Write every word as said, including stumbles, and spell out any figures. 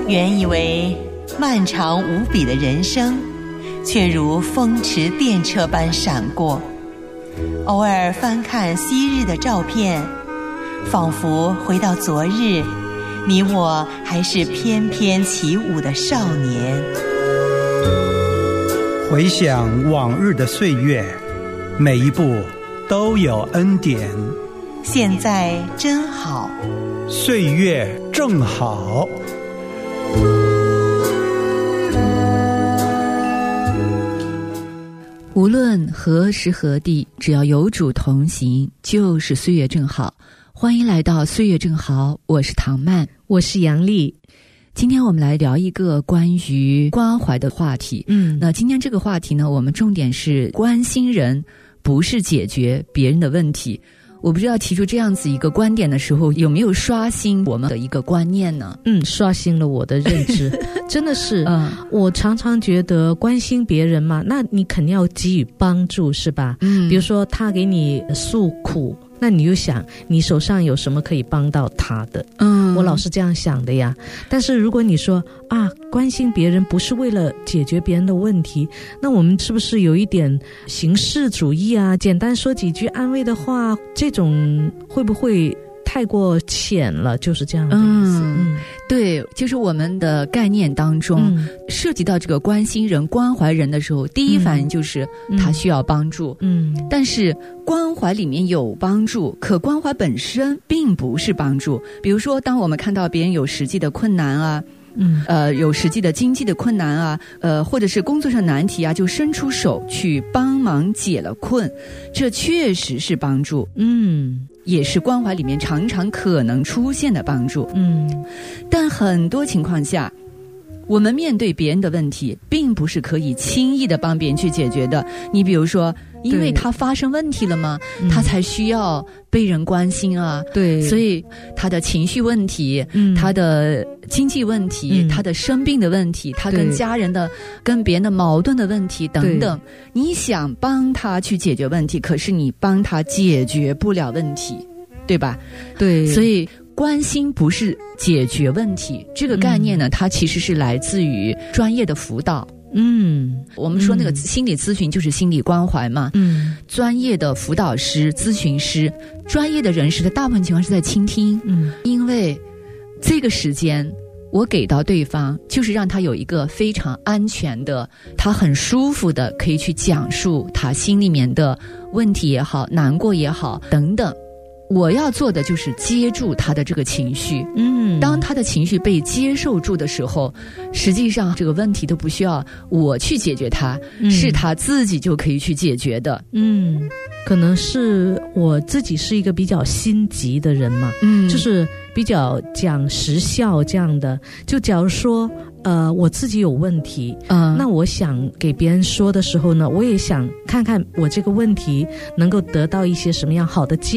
原以为漫长无比的人生，却如风驰电掣般闪过。偶尔翻看昔日的照片，仿佛回到昨日，你我还是翩翩起舞的少年。 回想往日的岁月，每一步都有恩典。 现在真好， 岁月正好。 无论何时何地，只要有主同行，就是岁月正好。欢迎来到岁月正好，我是唐曼， 我是杨丽。 今天我们来聊一个关于关怀的话题。嗯，那今天这个话题呢，我们重点是关心人，不是解决别人的问题。我不知道提出这样子一个观点的时候，有没有刷新我们的一个观念呢？ 嗯，刷新了我的认知。真的是、嗯、我常常觉得关心别人嘛，那你肯定要给予帮助，是吧？嗯，比如说他给你诉苦，那你就想你手上有什么可以帮到他的。嗯，我老是这样想的呀。但是如果你说啊，关心别人不是为了解决别人的问题，那我们是不是有一点形式主义啊？简单说几句安慰的话，这种会不会太过浅了？就是这样的意思。嗯， 嗯对，就是我们的概念当中、嗯、涉及到这个关心人关怀人的时候，第一反应就是他需要帮助。嗯，但是关怀里面有帮助，可关怀本身并不是帮助。比如说当我们看到别人有实际的困难啊，嗯，呃，有实际的经济的困难啊，呃，或者是工作上难题啊，就伸出手去帮忙解了困，这确实是帮助。嗯，也是关怀里面常常可能出现的帮助。嗯，但很多情况下，我们面对别人的问题，并不是可以轻易的帮别人去解决的。你比如说，因为他发生问题了嘛，他才需要被人关心啊。对，所以他的情绪问题、嗯、他的经济问题、嗯、他的生病的问题，他跟家人的跟别人的矛盾的问题等等，你想帮他去解决问题，可是你帮他解决不了问题，对吧？对，所以关心不是解决问题，这个概念呢、嗯、它其实是来自于专业的辅导。嗯，我们说那个心理咨询就是心理关怀嘛。嗯，专业的辅导师、咨询师、专业的人士的大部分情况是在倾听。嗯，因为这个时间我给到对方，就是让他有一个非常安全的，他很舒服的可以去讲述他心里面的问题也好，难过也好等等。我要做的就是接住他的这个情绪。嗯，当他的情绪被接受住的时候，实际上这个问题都不需要我去解决它、嗯、是他自己就可以去解决的。嗯， 可能是我自己是一个比较心急的人嘛，嗯，就是比较讲实效这样的。就假如说呃，我自己有问题，嗯，那我想给别人说的时候呢，我也想看看我这个问题能够得到一些什么样好的建